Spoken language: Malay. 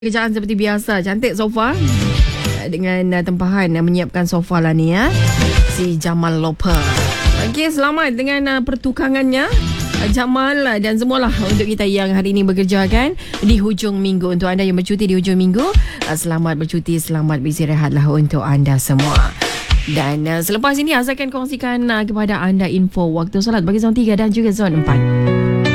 Kerjaan seperti biasa. Cantik sofa dengan tempahan menyiapkan sofa lah ni ya. Si Jamal Loper. Okey, selamat dengan pertukangannya Jamal dan semualah untuk kita yang hari ini bekerja kan di hujung minggu. Untuk anda yang bercuti di hujung minggu, selamat bercuti, selamat beristirahatlah untuk anda semua. Dan selepas ini saya akan kongsikan kepada anda info waktu solat bagi zon 3 dan juga zon 4.